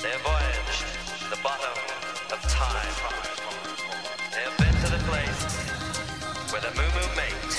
They have voyaged the bottom of time. They have been to the place where the moo moo mates